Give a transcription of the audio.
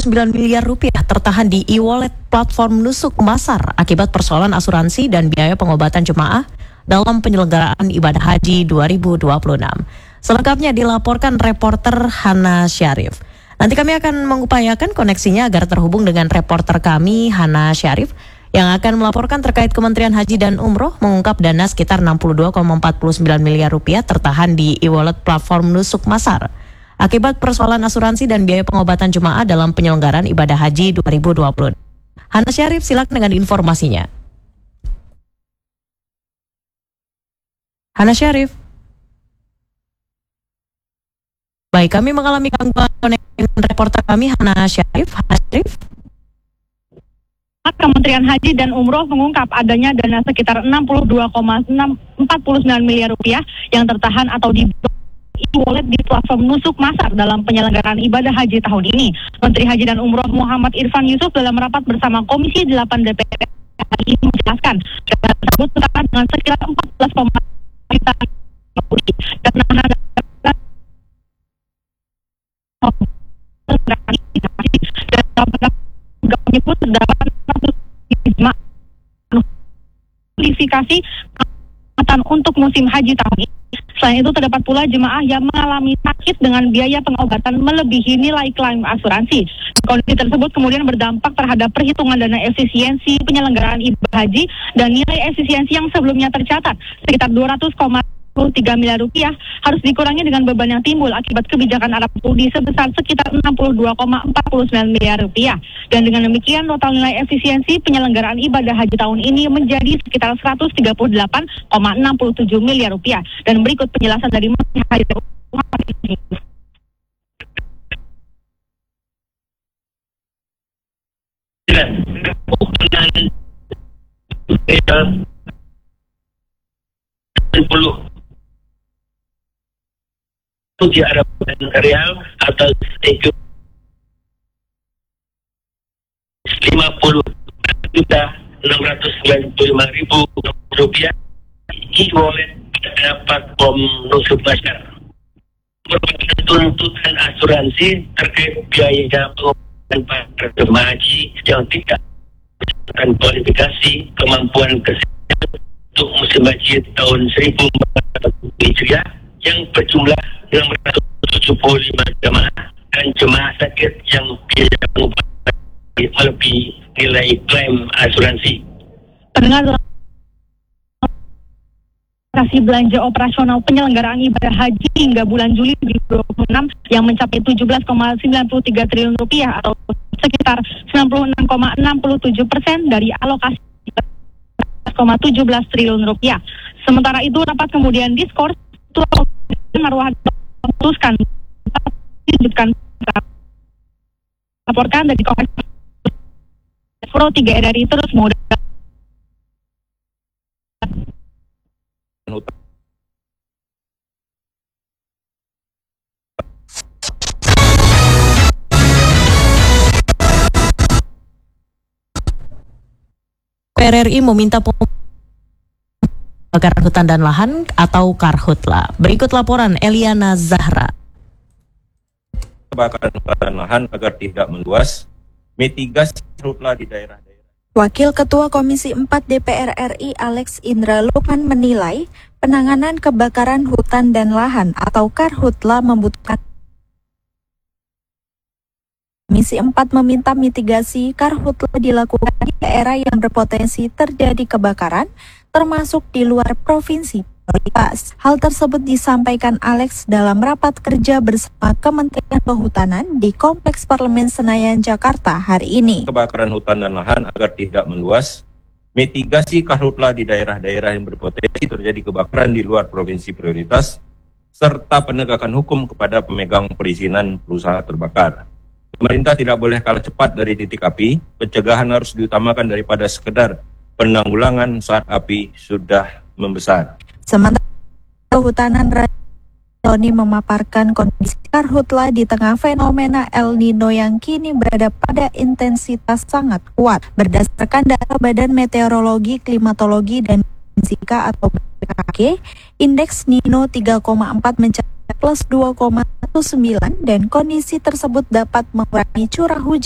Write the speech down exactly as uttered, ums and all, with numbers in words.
sembilan miliar rupiah tertahan di e-wallet platform Nusuk Masar akibat persoalan asuransi dan biaya pengobatan jemaah dalam penyelenggaraan ibadah haji dua ribu dua puluh enam. Selengkapnya dilaporkan reporter Hana Syarif. Nanti kami akan mengupayakan koneksinya agar terhubung dengan reporter kami Hana Syarif yang akan melaporkan terkait Kementerian Haji dan Umroh mengungkap dana sekitar enam puluh dua koma empat sembilan miliar rupiah tertahan di e-wallet platform Nusuk Masar akibat persoalan asuransi dan biaya pengobatan jemaah dalam penyelenggaraan ibadah haji dua ribu dua puluh. Hana Syarif, silakan dengan informasinya. Hana Syarif. Baik, kami mengalami gangguan koneksi dengan reporter kami Hana Syarif. Hana Syarif. Kementerian Haji dan Umroh mengungkap adanya dana sekitar enam puluh dua koma empat sembilan miliar rupiah yang tertahan atau di e-wallet di platform Nusuk Masar dalam penyelenggaraan ibadah haji tahun ini. Menteri Haji dan Umroh Muhammad Irfan Yusuf dalam rapat bersama Komisi delapan D P R R I menjelaskan dana tersebut tertahan dengan sekitar empat belas koma juta dana dan menyebut terdapat kualifikasi untuk musim haji tahun ini. Selain itu terdapat pula jemaah yang mengalami sakit dengan biaya pengobatan melebihi nilai klaim asuransi. Kondisi tersebut kemudian berdampak terhadap perhitungan dana efisiensi penyelenggaraan ibadah haji dan nilai efisiensi yang sebelumnya tercatat sekitar dua ratus koma tiga miliar rupiah harus dikurangi dengan beban yang timbul akibat kebijakan Arab Saudi sebesar sekitar enam puluh dua koma empat sembilan miliar rupiah. Dan dengan demikian total nilai efisiensi penyelenggaraan ibadah haji tahun ini menjadi sekitar seratus tiga puluh delapan koma enam tujuh miliar rupiah. Dan berikut penjelasan dari Menteri Haji dan Umroh. Di Arab Real atau lima puluh juta enam ratus sembilan puluh lima ribu rupiah e-wallet pada platform Nusuk Masar. Merupakan tuntutan asuransi terkait biaya pengobatan para jemaah haji yang tidak berdasarkan kualifikasi kemampuan kesehatan untuk musim haji tahun seribu empat ratus Hijriah yang berjumlah enam ratus tujuh puluh lima jemaah dan jemaah sakit yang biaya pengobatan melebihi nilai klaim asuransi. Pendengar, operasi belanja operasional penyelenggaraan ibadah haji hingga bulan Juli dua ribu dua puluh enam yang mencapai tujuh belas koma sembilan tiga triliun rupiah atau sekitar sembilan puluh enam koma enam tujuh persen dari alokasi koma tujuh belas triliun rupiah. Sementara itu rapat kemudian diskors Marwah memutuskan dilanjutkan laporkan dari Komisi Pro tiga R R I terus modal P R R I meminta kebakaran hutan dan lahan atau Karhutla. Berikut laporan Eliana Zahra. Kebakaran hutan dan lahan agar tidak meluas, mitigasi Karhutla di daerah-daerah. Wakil Ketua Komisi empat D P R R I Alex Indra Lukman menilai penanganan kebakaran hutan dan lahan atau Karhutla membutuhkan. Komisi empat meminta mitigasi Karhutla dilakukan di daerah yang berpotensi terjadi kebakaran, termasuk di luar provinsi prioritas. Hal tersebut disampaikan Alex dalam rapat kerja bersama Kementerian Kehutanan di Kompleks Parlemen Senayan, Jakarta hari ini. Kebakaran hutan dan lahan agar tidak meluas, mitigasi Karhutla di daerah-daerah yang berpotensi terjadi kebakaran di luar provinsi prioritas, serta penegakan hukum kepada pemegang perizinan perusahaan terbakar. Pemerintah tidak boleh kalah cepat dari titik api, pencegahan harus diutamakan daripada sekedar penanggulangan saat api sudah membesar. Sementara Kehutanan Tony memaparkan kondisi Karhutla di tengah fenomena El Nino yang kini berada pada intensitas sangat kuat. Berdasarkan data Badan Meteorologi, Klimatologi, dan Geofisika atau B M K G, indeks Nino tiga koma empat mencapai plus dua koma sembilan dan kondisi tersebut dapat mengurangi curah hujan